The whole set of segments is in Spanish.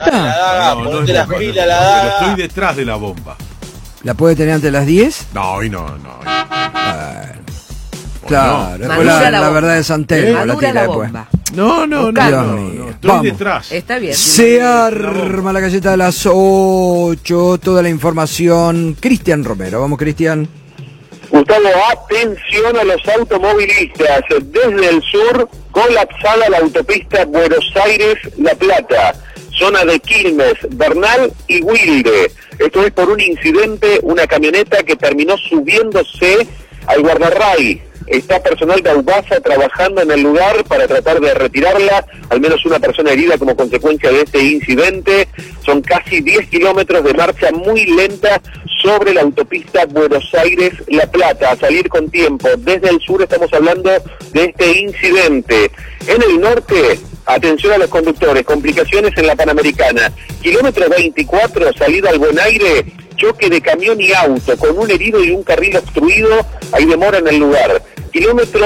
está? No es bomba, pero estoy detrás de la bomba. ¿La puede tener antes de las 10? No. Claro, no. la verdad es Santelmo, la Madura tira la después. bomba. No, estoy Vamos. detrás. Está bien. Se arma la galleta de las 8, toda la información. Cristian Romero, vamos Cristian. Gustavo, atención a los automovilistas. Desde el sur, colapsada la autopista Buenos Aires-La Plata, zona de Quilmes, Bernal y Wilde. Esto es por un incidente, una camioneta que terminó subiéndose al guardarray. Está personal de Aubasa trabajando en el lugar para tratar de retirarla, al menos una persona herida como consecuencia de este incidente. Son casi 10 kilómetros de marcha muy lenta sobre la autopista Buenos Aires-La Plata, a salir con tiempo. Desde el sur estamos hablando de este incidente. En el norte, atención a los conductores, complicaciones en la Panamericana. Kilómetro 24, salida al Buen Aire, choque de camión y auto, con un herido y un carril obstruido, hay demora en el lugar. Kilómetro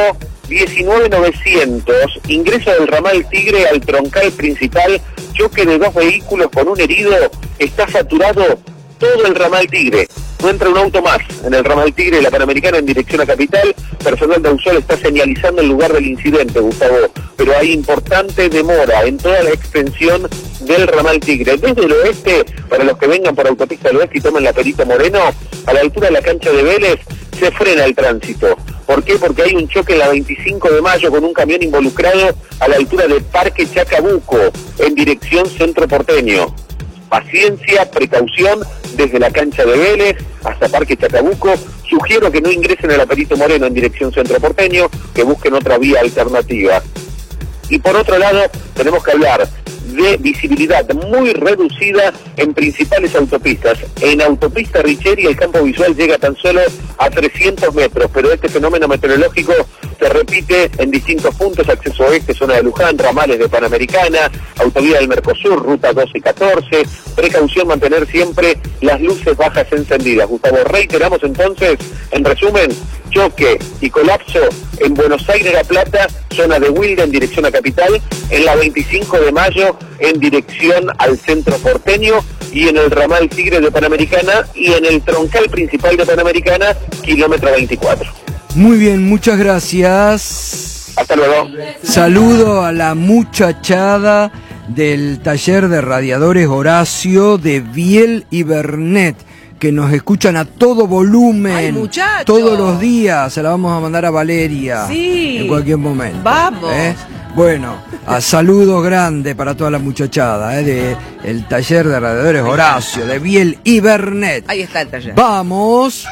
19.900, ingreso del ramal Tigre al troncal principal, choque de dos vehículos con un herido, está saturado todo el ramal Tigre. No entra un auto más en el ramal Tigre de la Panamericana en dirección a Capital. Personal de Ausol está señalizando el lugar del incidente, Gustavo, pero hay importante demora en toda la extensión del ramal Tigre. Desde el oeste, para los que vengan por autopista del oeste y tomen la Perito Moreno, a la altura de la cancha de Vélez, se frena el tránsito. ¿Por qué? Porque hay un choque en la 25 de mayo con un camión involucrado a la altura de Parque Chacabuco, en dirección Centro Porteño. Paciencia, precaución, desde la cancha de Vélez hasta Parque Chacabuco. Sugiero que no ingresen a la Perito Moreno en dirección Centro Porteño, que busquen otra vía alternativa. Y por otro lado, tenemos que hablar de visibilidad muy reducida en principales autopistas. En autopista Richeri el campo visual llega tan solo a 300 metros, pero este fenómeno meteorológico se repite en distintos puntos: acceso oeste, zona de Luján, ramales de Panamericana, autovía del Mercosur, ruta 12 y 14. Precaución, mantener siempre las luces bajas encendidas. Gustavo, reiteramos entonces, en resumen, choque y colapso en Buenos Aires La Plata, zona de Wilde en dirección a Capital, en la 25 de mayo en dirección al centro porteño, y en el ramal Tigre de Panamericana y en el troncal principal de Panamericana, kilómetro 24. Muy bien, muchas gracias. Hasta luego. Saludo a la muchachada del taller de radiadores Horacio de Biel y Bernet, que nos escuchan a todo volumen. ¡Ay, muchachos! Todos los días. Se la vamos a mandar a Valeria. Sí. En cualquier momento. ¡Vamos! Bueno, a saludos grandes para toda la muchachada de el taller de radiadores Horacio de Biel y Bernet. Ahí está el taller. Vamos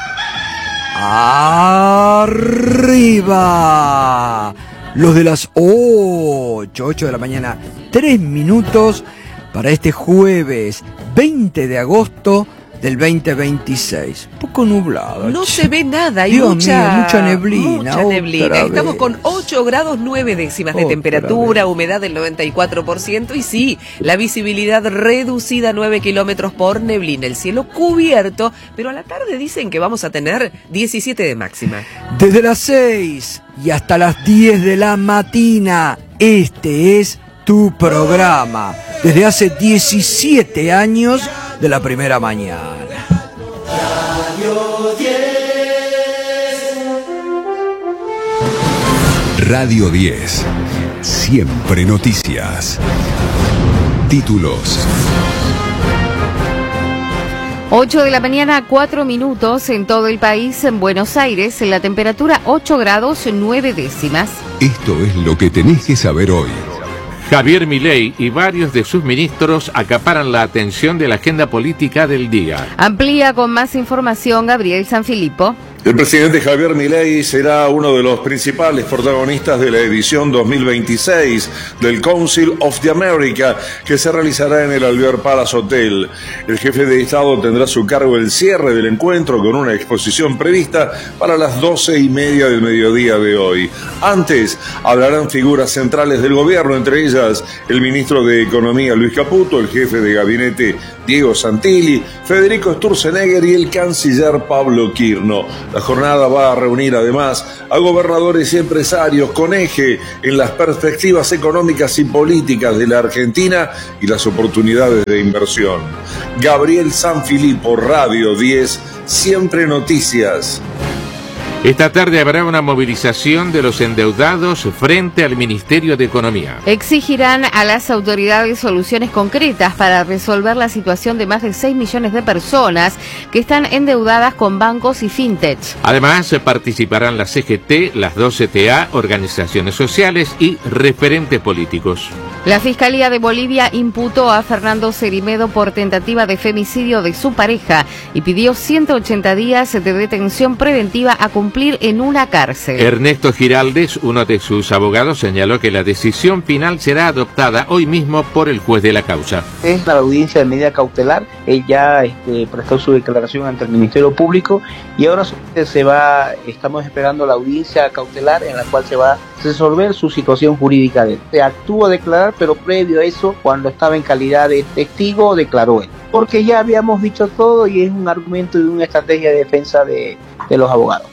arriba. Los de las 8 de la mañana, 3 minutos para este jueves 20 de agosto del 2026. Poco nublado. No se ve nada, hay Dios mucha mío, mucha neblina. Mucha neblina. Otra Estamos vez. con 8 grados 9 décimas de Otra temperatura, vez. humedad del 94%, y sí, la visibilidad reducida a 9 kilómetros por neblina. El cielo cubierto, pero a la tarde dicen que vamos a tener 17 de máxima. Desde las 6 y hasta las 10 de la mañana, este es tu programa. Desde hace 17 años de la primera mañana. Radio 10. Siempre noticias. Títulos. 8 de la mañana, 4 minutos en todo el país. En Buenos Aires, la temperatura 8 grados 9 décimas. Esto es lo que tenés que saber hoy. Javier Milei y varios de sus ministros acaparan la atención de la agenda política del día. Amplía con más información Gabriel Sanfilippo. El presidente Javier Milei será uno de los principales protagonistas de la edición 2026 del Council of the America, que se realizará en el Alvear Palace Hotel. El jefe de Estado tendrá a su cargo el cierre del encuentro con una exposición prevista para las 12:30 del mediodía de hoy. Antes hablarán figuras centrales del gobierno, entre ellas el ministro de Economía Luis Caputo, el jefe de gabinete Diego Santilli, Federico Sturzenegger y el canciller Pablo Quirno. La jornada va a reunir además a gobernadores y empresarios con eje en las perspectivas económicas y políticas de la Argentina y las oportunidades de inversión. Gabriel Sanfilippo, Radio 10, Siempre Noticias. Esta tarde habrá una movilización de los endeudados frente al Ministerio de Economía. Exigirán a las autoridades soluciones concretas para resolver la situación de más de 6 millones de personas que están endeudadas con bancos y fintech. Además, participarán la CGT, las 2 CTA, organizaciones sociales y referentes políticos. La Fiscalía de Bolivia imputó a Fernando Cerimedo por tentativa de femicidio de su pareja y pidió 180 días de detención preventiva a cumplir en una cárcel. Ernesto Giraldes, uno de sus abogados, señaló que la decisión final será adoptada hoy mismo por el juez de la causa. Es la audiencia de medida cautelar. Ella prestó su declaración ante el Ministerio Público y ahora estamos esperando la audiencia cautelar en la cual se va a resolver su situación jurídica. Se actuó a declarar, pero previo a eso, cuando estaba en calidad de testigo, declaró él. Porque ya habíamos dicho todo y es un argumento y una estrategia de defensa de los abogados.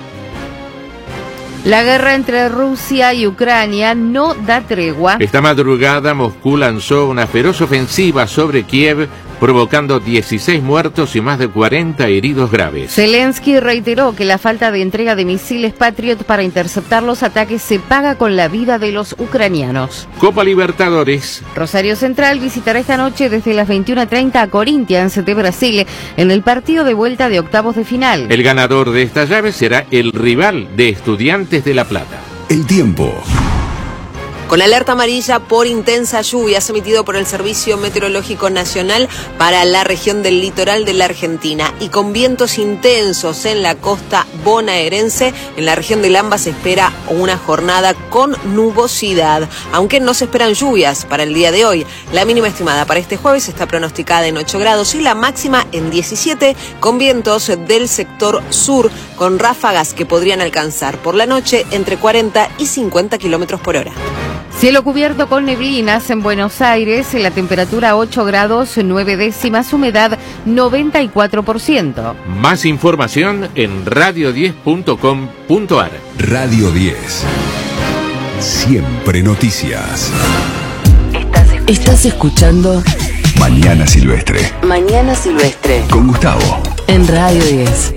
La guerra entre Rusia y Ucrania no da tregua. Esta madrugada Moscú lanzó una feroz ofensiva sobre Kiev, provocando 16 muertos y más de 40 heridos graves. Zelensky reiteró que la falta de entrega de misiles Patriot para interceptar los ataques se paga con la vida de los ucranianos. Copa Libertadores. Rosario Central visitará esta noche desde las 21:30 a Corinthians de Brasil en el partido de vuelta de octavos de final. El ganador de esta llave será el rival de Estudiantes de La Plata. El tiempo. Con alerta amarilla por intensas lluvias emitido por el Servicio Meteorológico Nacional para la región del litoral de la Argentina y con vientos intensos en la costa bonaerense, en la región del AMBA se espera una jornada con nubosidad, aunque no se esperan lluvias para el día de hoy. La mínima estimada para este jueves está pronosticada en 8 grados y la máxima en 17, con vientos del sector sur, con ráfagas que podrían alcanzar por la noche entre 40 y 50 kilómetros por hora. Cielo cubierto con neblinas en Buenos Aires, la temperatura 8 grados 9 décimas, humedad 94%. Más información en radio10.com.ar. Radio 10. Siempre noticias. Estás escuchando Mañana Silvestre. Mañana Silvestre con Gustavo. En Radio 10.